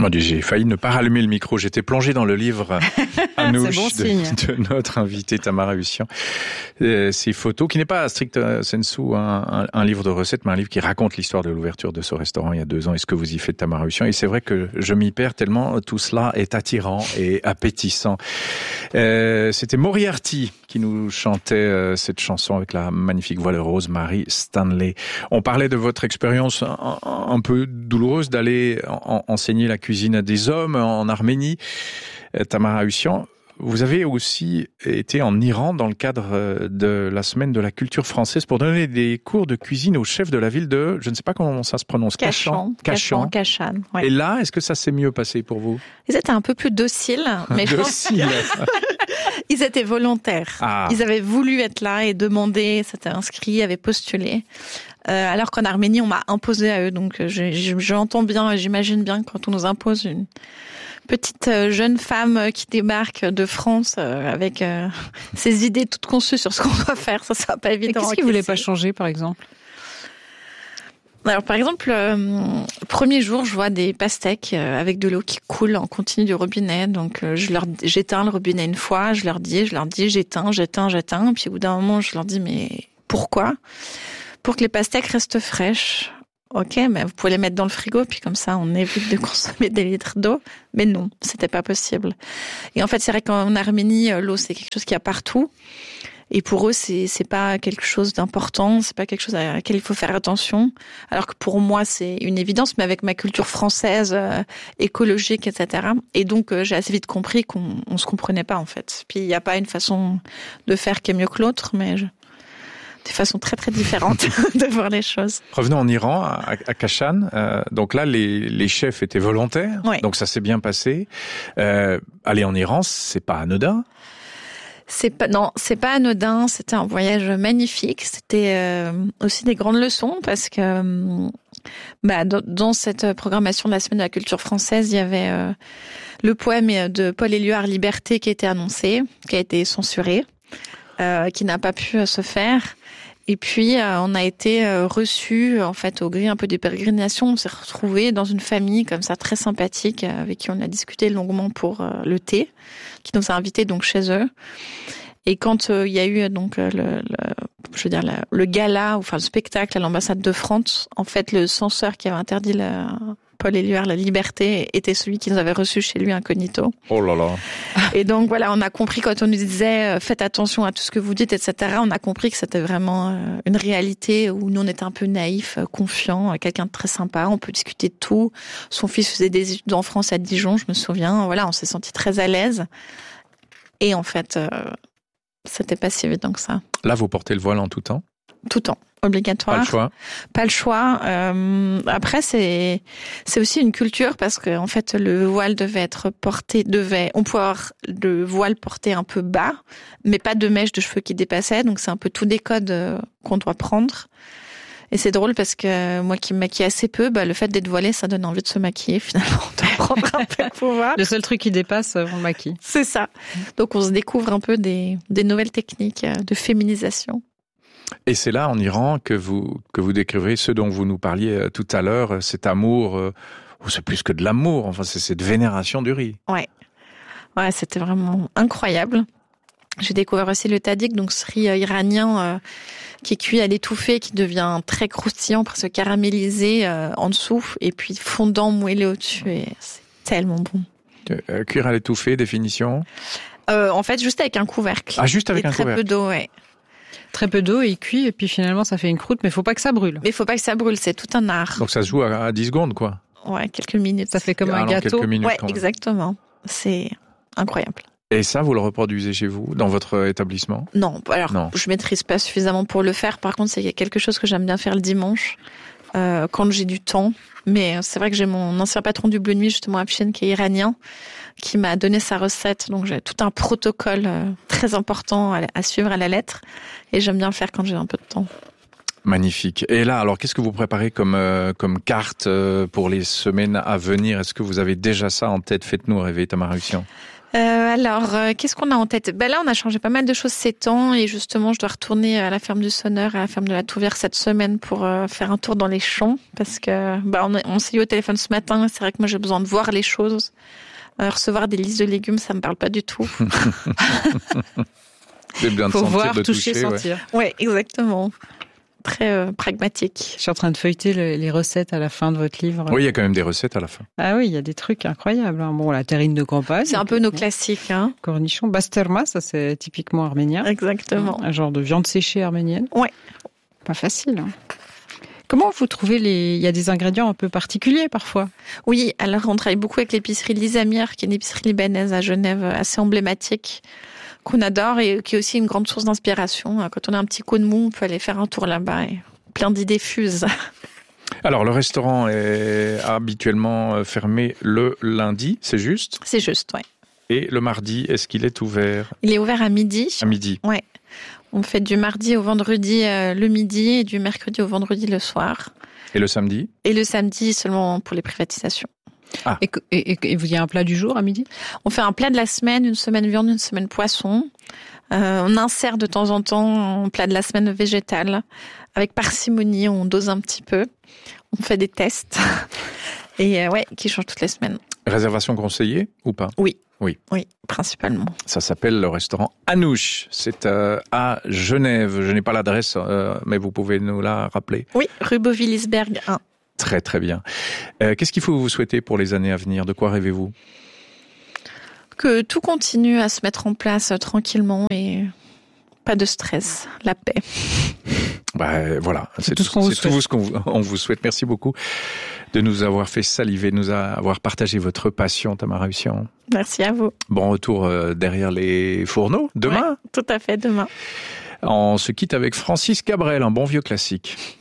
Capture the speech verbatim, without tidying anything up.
Moi, j'ai failli ne pas rallumer le micro. J'étais plongé dans le livre Anouche bon de, de notre invité Tamara Hussian. Euh, ces photos, qui n'est pas strict sensu un, un, un livre de recettes, mais un livre qui raconte l'histoire de l'ouverture de ce restaurant il y a deux ans et ce que vous y faites, Tamara Hussian. Et c'est vrai que je m'y perds tellement tout cela est attirant et appétissant. Euh, c'était Moriarty qui nous chantait euh, cette chanson avec la magnifique voix de Rosemary Stanley. On parlait de votre expérience un, un peu douloureuse d'aller en, enseigner la cuisine à des hommes en Arménie. Tamara Hussian, vous avez aussi été en Iran dans le cadre de la semaine de la culture française pour donner des cours de cuisine au chef de la ville de, je ne sais pas comment ça se prononce, Kashan. Kashan. Kashan. Ouais. Et là, est-ce que ça s'est mieux passé pour vous? Ils étaient un peu plus dociles, mais Docile. Ils étaient volontaires. Ah. Ils avaient voulu être là et demander, s'étaient inscrits, avaient postulé. Euh, alors qu'en Arménie, on m'a imposé à eux. Donc, j'entends bien, j'imagine bien quand on nous impose une petite jeune femme qui débarque de France avec euh, ses idées toutes conçues sur ce qu'on doit faire. Ça sera pas évident. Qu'est-ce qu'ils voulaient pas changer, par exemple? Alors, par exemple, euh, premier jour, je vois des pastèques avec de l'eau qui coule en continu du robinet. Donc, euh, je leur, j'éteins le robinet une fois, je leur dis, je leur dis, j'éteins, j'éteins, j'éteins. Puis, au bout d'un moment, je leur dis, mais pourquoi? Pour que les pastèques restent fraîches. Ok, mais vous pouvez les mettre dans le frigo, puis comme ça, on évite de consommer des litres d'eau. Mais non, c'était pas possible. Et en fait, c'est vrai qu'en Arménie, l'eau, c'est quelque chose qu'il y a partout. Et pour eux, c'est, c'est pas quelque chose d'important, c'est pas quelque chose à laquelle il faut faire attention. Alors que pour moi, c'est une évidence, mais avec ma culture française, euh, écologique, et cetera. Et donc, euh, j'ai assez vite compris qu'on on se comprenait pas, en fait. Puis, il n'y a pas une façon de faire qui est mieux que l'autre, mais je... des façons très très différentes de voir les choses. Revenons en Iran, à, à Kashan. Euh, donc là, les, les chefs étaient volontaires, ouais. Donc ça s'est bien passé. Euh, aller en Iran, c'est pas anodin. C'est pas non, c'est pas anodin. C'était un voyage magnifique. C'était euh, aussi des grandes leçons parce que bah dans, dans cette programmation de la semaine de la culture française, il y avait euh, le poème de Paul Éluard Liberté qui a été annoncé, qui a été censuré, euh, qui n'a pas pu se faire. Et puis, euh, on a été euh, reçus, en fait, au gré un peu des pérégrinations. On s'est retrouvés dans une famille comme ça, très sympathique, avec qui on a discuté longuement pour euh, le thé, qui nous a invités donc chez eux. Et quand il euh, y a eu donc le, le je veux dire le, le gala, enfin le spectacle à l'ambassade de France, en fait, le censeur qui avait interdit le Paul Éluard la liberté était celui qui nous avait reçus chez lui incognito. Oh là là. Et donc voilà, on a compris quand on nous disait faites attention à tout ce que vous dites, et cetera. On a compris que c'était vraiment une réalité où nous on était un peu naïfs, confiants, quelqu'un de très sympa, on peut discuter de tout. Son fils faisait des études en France à Dijon, je me souviens. Voilà, on s'est senti très à l'aise. Et en fait, euh, c'était pas si évident que ça. Là, vous portez le voile en tout temps? Tout temps. Obligatoire. Pas le choix. Pas le choix. Euh, après, c'est c'est aussi une culture parce que en fait, le voile devait être porté, devait, on pouvait avoir le voile porté un peu bas, mais pas de mèche de cheveux qui dépassait. Donc c'est un peu tous des codes qu'on doit prendre. Et c'est drôle parce que moi qui me maquille assez peu, bah le fait d'être voilée, ça donne envie de se maquiller finalement, de prendre un peu de pouvoir. Le seul truc qui dépasse, on le maquille. C'est ça. Donc on se découvre un peu des des nouvelles techniques de féminisation. Et c'est là, en Iran, que vous que vous décrivez ce dont vous nous parliez tout à l'heure, cet amour, euh, c'est plus que de l'amour, enfin c'est cette vénération du riz. Ouais, ouais, c'était vraiment incroyable. J'ai découvert aussi le tahdig, donc ce riz iranien euh, qui est cuit à l'étouffée, qui devient très croustillant, presque caramélisé euh, en dessous, et puis fondant, moelleux au-dessus, et c'est tellement bon. Euh, cuire à l'étouffée, définition euh, En fait, juste avec un couvercle. Ah, juste avec et un très couvercle. Très peu d'eau, ouais. Très peu d'eau, il cuit, et puis finalement ça fait une croûte, mais il faut pas que ça brûle. Mais il faut pas que ça brûle, c'est tout un art. Donc ça se joue à, à dix secondes, quoi. Ouais, quelques minutes. Ça fait comme ah, un non, gâteau. Quelques minutes, ouais, exactement. C'est incroyable. Et ça, vous le reproduisez chez vous, dans votre établissement? Non, alors non. Je maîtrise pas suffisamment pour le faire. Par contre, c'est quelque chose que j'aime bien faire le dimanche, euh, quand j'ai du temps. Mais c'est vrai que j'ai mon ancien patron du Bleu Nuit, justement, Afshin, qui est iranien, qui m'a donné sa recette. Donc j'ai tout un protocole euh, très important à, à suivre à la lettre. Et j'aime bien le faire quand j'ai un peu de temps. Magnifique. Et là, alors, qu'est-ce que vous préparez comme euh, comme carte euh, pour les semaines à venir? Est-ce que vous avez déjà ça en tête? Faites-nous rêver, Tamara Hussian. Euh, alors, euh, qu'est-ce qu'on a en tête? Ben là, on a changé pas mal de choses ces temps et justement, je dois retourner à la ferme du Sonneur, à la ferme de la Touvière cette semaine pour euh, faire un tour dans les champs parce que bah, on, on s'est eu au téléphone ce matin. C'est vrai que moi, j'ai besoin de voir les choses. Euh, recevoir des listes de légumes, ça me parle pas du tout. C'est bien de Faut sentir, voir, de toucher, toucher, ouais. sentir. Ouais, exactement. Très euh, pragmatique. Je suis en train de feuilleter le, les recettes à la fin de votre livre. Oui, il y a quand même des recettes à la fin. Ah oui, il y a des trucs incroyables. Hein. Bon, la terrine de campagne. C'est un peu nos bon, classiques, hein. cornichons, basturma, ça c'est typiquement arménien. Exactement. Un genre de viande séchée arménienne. Ouais. Pas facile. Hein. Comment vous trouvez les... Il y a des ingrédients un peu particuliers parfois. Oui, alors on travaille beaucoup avec l'épicerie Lisamir, qui est une épicerie libanaise à Genève assez emblématique, qu'on adore et qui est aussi une grande source d'inspiration. Quand on a un petit coup de mou, on peut aller faire un tour là-bas et plein d'idées fusent. Alors, le restaurant est habituellement fermé le lundi, c'est juste? C'est juste, ouais. Et le mardi, est-ce qu'il est ouvert? Il est ouvert à midi. À midi. Ouais. On fait du mardi au vendredi euh, le midi et du mercredi au vendredi le soir. Et le samedi? Et le samedi seulement pour les privatisations. Ah. Et, et, et vous y a un plat du jour à midi? On fait un plat de la semaine, une semaine viande, une semaine poisson. Euh, on insère de temps en temps un plat de la semaine végétal. Avec parcimonie, on dose un petit peu. On fait des tests. Et euh, ouais, qui changent toutes les semaines. Réservation conseillée ou pas? Oui. Oui. Oui, principalement. Ça s'appelle le restaurant Anouche. C'est euh, à Genève. Je n'ai pas l'adresse, euh, mais vous pouvez nous la rappeler. Oui, rue Beauville-Isberg un. Très, très bien. Euh, qu'est-ce qu'il faut vous souhaiter pour les années à venir? De quoi rêvez-vous? Que tout continue à se mettre en place tranquillement et pas de stress, la paix. Bah, voilà, c'est, c'est tout, tout ce qu'on vous c'est souhaite. tout ce qu'on on vous souhaite. Merci beaucoup de nous avoir fait saliver, de nous avoir partagé votre passion, Tamara Hussian. Merci à vous. Bon retour euh, derrière les fourneaux, demain. Ouais, tout à fait, demain. On se quitte avec Francis Cabrel, un bon vieux classique.